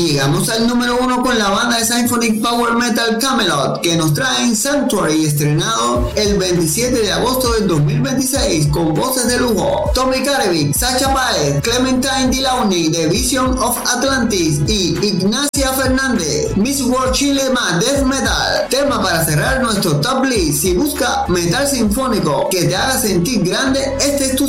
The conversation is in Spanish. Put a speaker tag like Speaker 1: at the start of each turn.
Speaker 1: Llegamos al número 1 con la banda de Symphonic Power Metal Kamelot, que nos traen Sanctuary, estrenado el 27 de agosto del 2026, con voces de lujo: Tommy Karevic, Sacha Paez, Clementine Delaunay de Vision of Atlantis y Ignacia Fernández. Miss World Chile más Death Metal, tema para cerrar nuestro top list. Si busca metal sinfónico que te haga sentir grande, este es tu